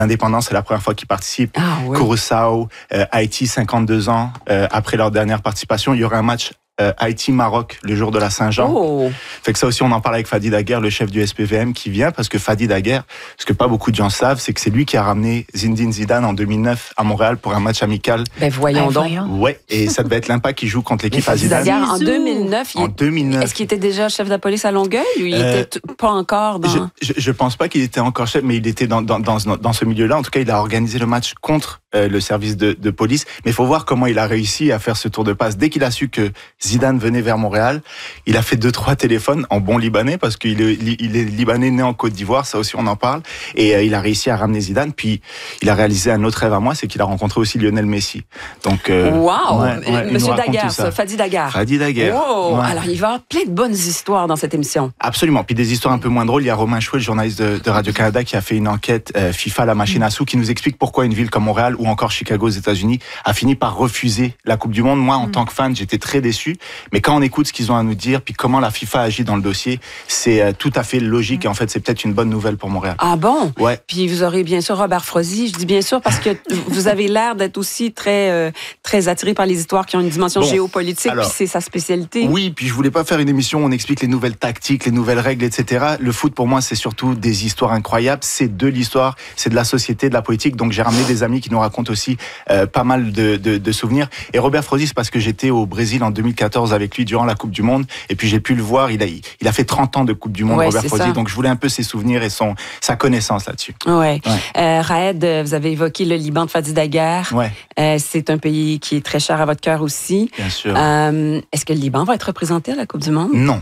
Indépendance, c'est la première fois qu'ils participent. Ah, oui. Curaçao, Haïti, 52 ans après leur dernière participation. Il y aura un match Haïti-Maroc le jour de la Saint-Jean. Oh. Fait que ça aussi, on en parle avec Fadi Daguerre, le chef du SPVM, qui vient, parce que Fadi Daguerre, ce que pas beaucoup de gens savent, c'est que c'est lui qui a ramené Zinedine Zidane en 2009 à Montréal pour un match amical. Ben voyons donc. Ouais, et ça devait être l'Impact qui joue contre l'équipe à Fadi Zidane. Daguerre, en 2009, En 2009. Est-ce qu'il était déjà chef de la police à Longueuil ou il était pas encore dans... Je pense pas qu'il était encore chef, mais il était dans ce milieu-là. En tout cas, il a organisé le match contre le service de police. Mais il faut voir comment il a réussi à faire ce tour de passe. Dès qu'il a su que Zidane venait vers Montréal, il a fait 2-3 téléphones en bon libanais, parce qu'il est libanais né en Côte d'Ivoire, ça aussi on en parle. Et il a réussi à ramener Zidane. Puis il a réalisé un autre rêve à moi, c'est qu'il a rencontré aussi Lionel Messi. Donc, wow! Monsieur Daguerre, Fadi Daguerre. Fadi Daguerre. Wow! Ouais. Alors, il va y avoir plein de bonnes histoires dans cette émission. Absolument. Puis des histoires un peu moins drôles. Il y a Romain Chouet, le journaliste de Radio-Canada, qui a fait une enquête FIFA, la machine à sous, qui nous explique pourquoi une ville comme Montréal ou encore Chicago aux États-Unis a fini par refuser la Coupe du Monde. Moi, en tant que fan, j'étais très déçu. Mais quand on écoute ce qu'ils ont à nous dire, puis comment la FIFA agit dans le dossier, c'est tout à fait logique. Et en fait, c'est peut-être une bonne nouvelle pour Montréal. Ah bon? Ouais. Puis vous aurez bien sûr Robert Frozy. Je dis bien sûr parce que vous avez l'air d'être aussi très attiré par les histoires qui ont une dimension géopolitique, alors, puis c'est sa spécialité. Oui, puis je voulais pas faire une émission où on explique les nouvelles tactiques, les nouvelles règles, etc. Le foot, pour moi, c'est surtout des histoires incroyables. C'est de l'histoire, c'est de la société, de la politique. Donc j'ai ramené des amis qui nous racontent aussi pas mal de souvenirs. Et Robert Frozy, c'est parce que j'étais au Brésil en 2014 avec lui durant la Coupe du Monde. Et puis j'ai pu le voir. Il a fait 30 ans de Coupe du Monde, Robert Frozy. Ça. Donc je voulais un peu ses souvenirs et sa connaissance là-dessus. Ouais. Raed, vous avez évoqué le Liban de Fadi Daguerre. Ouais. C'est un pays qui est très cher à votre cœur aussi. Bien sûr. Est-ce que le Liban va être représenté à la Coupe du Monde? Non.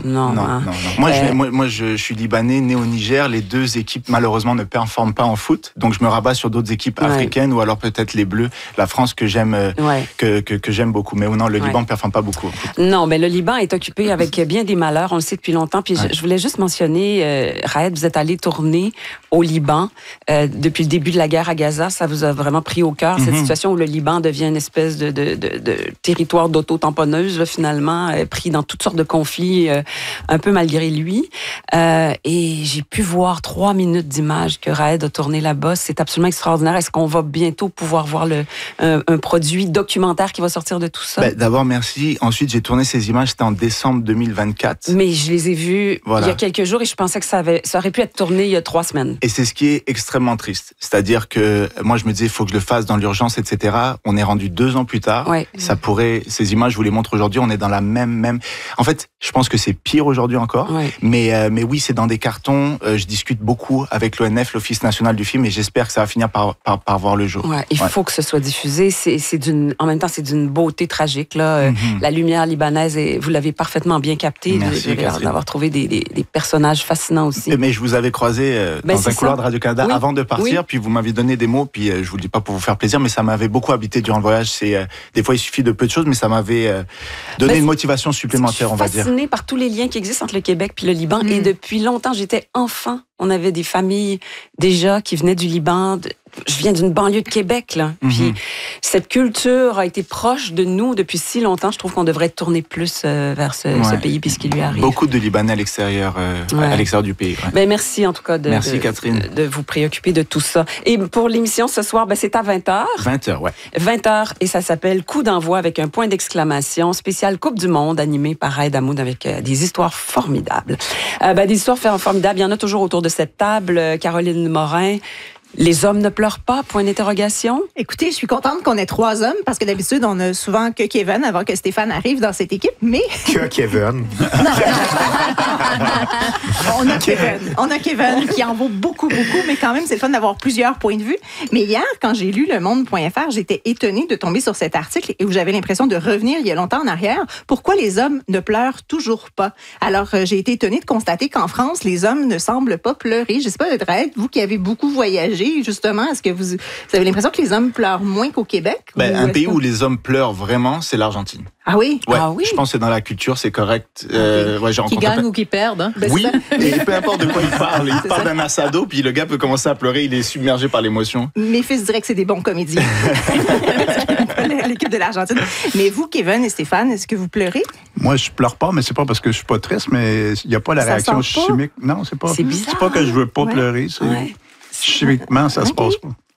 Moi, je suis libanais, né au Niger. Les deux équipes, malheureusement, ne performent pas en foot. Donc, je me rabats sur d'autres équipes africaines ou alors peut-être les Bleus, la France que j'aime que j'aime beaucoup. Mais non, le Liban ne performe pas beaucoup. Non, mais le Liban est occupé avec bien des malheurs. On le sait depuis longtemps. Puis je voulais juste mentionner, Raed, vous êtes allé tourner au Liban depuis le début de la guerre à Gaza. Ça vous a vraiment pris au cœur, cette situation où le Liban devient une espèce de territoire d'auto-tamponneuse, là, finalement, pris dans toutes sortes de conflits, un peu malgré lui. Et j'ai pu voir 3 minutes d'images que Raed a tourné là-bas. C'est absolument extraordinaire. Est-ce qu'on va bientôt pouvoir voir un produit documentaire qui va sortir de tout ça? D'abord, merci. Ensuite, j'ai tourné ces images, c'était en décembre 2024. Mais je les ai vues il y a quelques jours et je pensais que ça aurait pu être tourné il y a 3 semaines. Et c'est ce qui est extrêmement triste. C'est-à-dire que moi, je me disais, il faut que je le fasse dans l'urgence, etc. On est rendu 2 ans plus tard. Ouais. Ça pourrait, ces images, je vous les montre aujourd'hui, on est dans la même. En fait, je pense que c'est pire aujourd'hui encore. Ouais. Mais oui, c'est dans des cartons. Je discute beaucoup avec l'ONF, l'Office national du film, et j'espère que ça va finir par voir le jour. Ouais, il faut que ce soit diffusé. En même temps, c'est d'une beauté tragique, là. La lumière libanaise, vous l'avez parfaitement bien capté. Merci, d'avoir trouvé des personnages fascinants aussi. Mais je vous avais croisé dans un couloir de Radio-Canada avant de partir, puis vous m'avez donné des mots, puis je vous le dis pas pour vous faire plaisir, mais ça m'avait beaucoup habité durant le voyage. Des fois, il suffit de peu de choses, mais ça m'avait donné une motivation supplémentaire, on va dire. Je suis fascinée par tous les liens qui existent entre le Québec puis le Liban. Et depuis longtemps, j'étais enfant. On avait des familles déjà qui venaient du Liban. Je viens d'une banlieue de Québec, là. Puis cette culture a été proche de nous depuis si longtemps. Je trouve qu'on devrait tourner plus vers ce pays puis ce qui lui arrive. Beaucoup de Libanais à l'extérieur du pays. Ouais. Ben merci en tout cas Catherine. De vous préoccuper de tout ça. Et pour l'émission ce soir, c'est à 20h. 20h, ouais. 20h et ça s'appelle Coup d'envoi avec un point d'exclamation spécial Coupe du Monde animé par Raed Hamoud avec des histoires formidables. Des histoires formidables, il y en a toujours autour de cette table. Caroline Morin. Les hommes ne pleurent pas, point d'interrogation. Écoutez, je suis contente qu'on ait 3 hommes, parce que d'habitude, on a souvent que Kevin avant que Stéphane arrive dans cette équipe, mais... Que Kevin. On a Kevin qui en vaut beaucoup, mais quand même, c'est le fun d'avoir plusieurs points de vue. Mais hier, quand j'ai lu Le Monde.fr, j'étais étonnée de tomber sur cet article et où j'avais l'impression de revenir il y a longtemps en arrière. Pourquoi les hommes ne pleurent toujours pas? Alors, j'ai été étonnée de constater qu'en France, les hommes ne semblent pas pleurer. Je sais pas, Raed, vous qui avez beaucoup voyagé, justement, est-ce que vous avez l'impression que les hommes pleurent moins qu'au Québec? Un pays où les hommes pleurent vraiment, c'est l'Argentine. Ah oui? Ouais, ah oui? Je pense que c'est dans la culture, c'est correct. Qui gagnent ou qui perdent. Hein? Oui, et peu importe de quoi il parle. Il parle d'un assado, puis le gars peut commencer à pleurer, il est submergé par l'émotion. Mes fils diraient que c'est des bons comédiens. L'équipe de l'Argentine. Mais vous, Kevin et Stéphane, est-ce que vous pleurez? Moi, je pleure pas, mais c'est pas parce que je suis pas triste, mais il n'y a pas la réaction chimique. Non, c'est pas. C'est bizarre. C'est pas que je veux pas pleurer. Chimiquement, ça se passe pas.